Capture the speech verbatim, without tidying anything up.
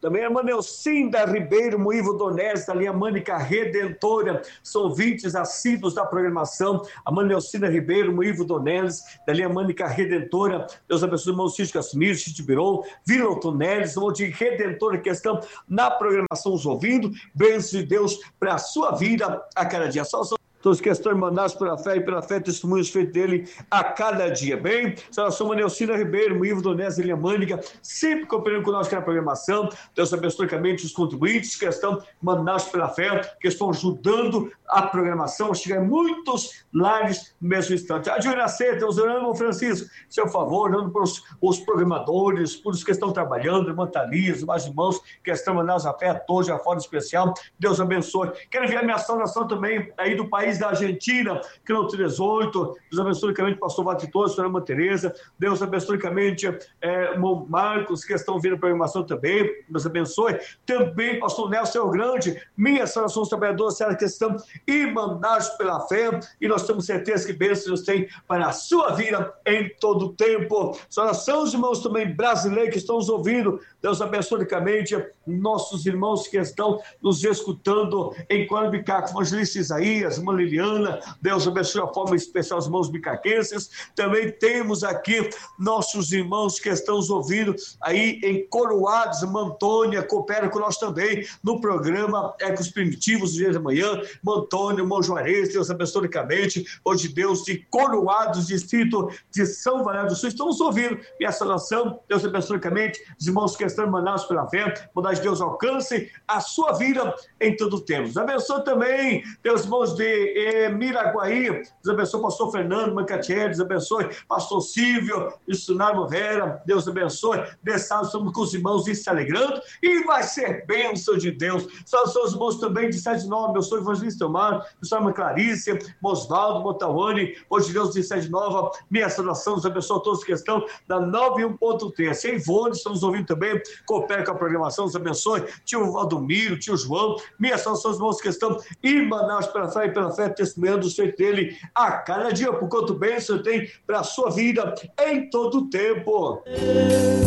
também a irmã Neucinda Ribeiro, Moivo Donés, da linha Mânica Redentora, são ouvintes assíduos da programação. A irmã Neucinda Ribeiro, Moivo Donés, da linha Mânica Redentora. Deus abençoe o irmão Cício Casimiro, Cício Birou, Vila Tonelis, irmão de Redentora que estão na programação os ouvindo. Bênção de Deus para a sua vida a cada dia. Salve, todos que estão emanados pela fé e pela fé, testemunhos feitos dele a cada dia. Bem, saudação Neucinda Ribeiro, Moivo Donés, Ilha Mânica, sempre cooperando conosco na programação. Deus abençoe ricamente os contribuintes que estão emanados pela fé, que estão ajudando a programação a chegar em muitos lares no mesmo instante. A Júlia Seta, Deus orando, irmão Francisco, seu favor, orando por os, os programadores, por os que estão trabalhando, irmã Thalia, os irmãos que estão emanados a fé, a todos, de uma forma especial. Deus abençoe. Quero enviar minha saudação também aí do país da Argentina, que não dezoito, Deus abençoe ricamente, pastor Vatitoso, senhora Irmã Tereza, Deus abençoe ricamente, é, irmão Marcos, que estão vindo a programação também, Deus abençoe, também pastor Nelson Grande, minhas saudações trabalhadores, senhora, que estão irmanados pela fé, e nós temos certeza que bênçãos Deus tem para a sua vida em todo o tempo. Saudação os irmãos também brasileiros que estão nos ouvindo, Deus abençoe ricamente nossos irmãos que estão nos escutando em Quarabicaca, evangelista Isaías, irmã Liliana, Deus abençoe a forma especial os irmãos bicaquenses. Também temos aqui nossos irmãos que estão nos ouvindo aí em Coroados, irmã Antônia, coopera com nós também no programa Ecos Primitivos, dia de manhã, irmão Antônio, irmão Juarez, Deus abençoe ricamente, hoje Deus de Coroados, distrito de São Valério do Sul, estão nos ouvindo, minha saudação, Deus abençoe ricamente, os irmãos que estão emanados pela fé, bondade de Deus alcance a sua vida em todo o tempo. Abençoe também, Deus, irmãos de eh, Miraguaí, Deus abençoe pastor Fernando Mancatieri, Deus abençoe pastor Silvio, missionário Vera, Deus abençoe, dessa estamos com os irmãos e se alegrando, e vai ser bênção de Deus. Salve os irmãos também de Sede Nova, eu sou evangelista Omar, missionária Clarice, Osvaldo, Motawane, hoje Deus de Sede Nova, minha saudação, Deus abençoe a todos que estão da nove um ponto três, em Ivone, estamos ouvindo também, coopera com a programação, Deus abençoe, tio Valdomiro, tio João, minha saudação, os irmãos que estão irmanados pela fé e pela fé, testemunhando o feito dele a cada dia, por quanto bênção tem para a sua vida em todo o tempo.